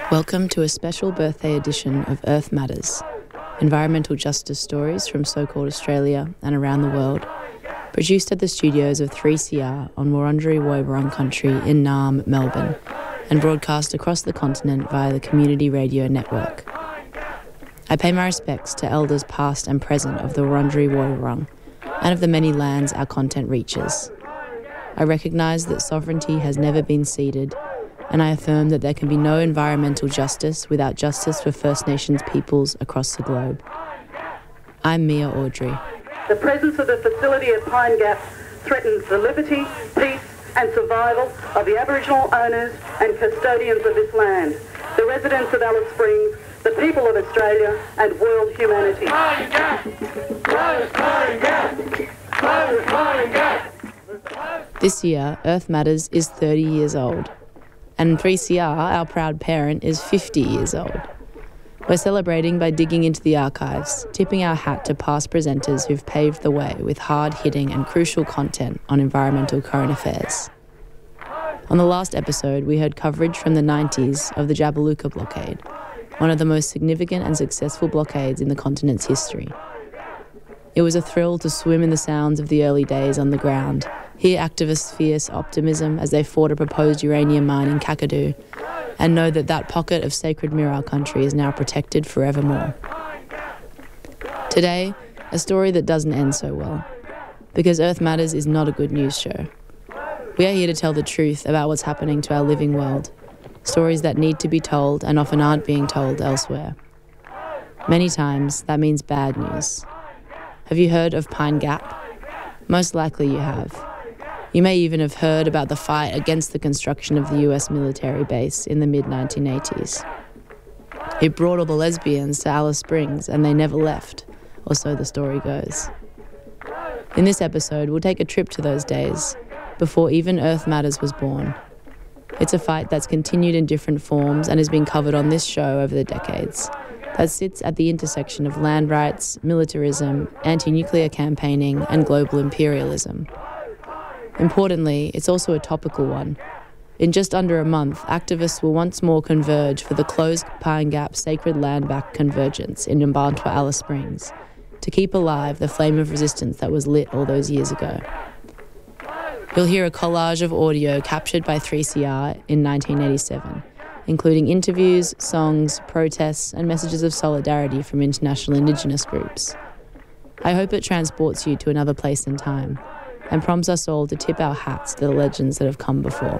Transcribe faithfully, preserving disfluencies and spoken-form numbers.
Welcome to a special birthday edition of Earth Matters, environmental justice stories from so-called Australia and around the world, produced at the studios of three C R on Wurundjeri Woi-wurrung country in Naarm, Melbourne, and broadcast across the continent via the Community Radio Network. I pay my respects to elders past and present of the Wurundjeri Woi-wurrung and of the many lands our content reaches. I recognise that sovereignty has never been ceded, and I affirm that there can be no environmental justice without justice for First Nations peoples across the globe. I'm Mia Audrey. The presence of the facility at Pine Gap threatens the liberty, peace and survival of the Aboriginal owners and custodians of this land, the residents of Alice Springs, the people of Australia and world humanity. Pine Gap! Close Pine Gap! Close Pine Gap! This year, Earth Matters is thirty years old. And three C R, our proud parent, is fifty years old. We're celebrating by digging into the archives, tipping our hat to past presenters who've paved the way with hard-hitting and crucial content on environmental current affairs. On the last episode, we heard coverage from the nineties of the Jabiluka blockade, one of the most significant and successful blockades in the continent's history. It was a thrill to swim in the sounds of the early days on the ground, hear activists' fierce optimism as they fought a proposed uranium mine in Kakadu, and know that that pocket of sacred Mirarr country is now protected forevermore. Today, a story that doesn't end so well, because Earth Matters is not a good news show. We are here to tell the truth about what's happening to our living world, stories that need to be told and often aren't being told elsewhere. Many times, that means bad news. Have you heard of Pine Gap? Most likely you have. You may even have heard about the fight against the construction of the U S military base in the mid nineteen eighties. It brought all the lesbians to Alice Springs and they never left, or so the story goes. In this episode, we'll take a trip to those days, before even Earth Matters was born. It's a fight that's continued in different forms and has been covered on this show over the decades, that sits at the intersection of land rights, militarism, anti-nuclear campaigning, and global imperialism. Importantly, it's also a topical one. In just under a month, activists will once more converge for the closed Pine Gap Sacred Land Back Convergence in Mparntwe Alice Springs to keep alive the flame of resistance that was lit all those years ago. You'll hear a collage of audio captured by three C R in nineteen eighty-seven, including interviews, songs, protests, and messages of solidarity from international Indigenous groups. I hope it transports you to another place in time and prompts us all to tip our hats to the legends that have come before.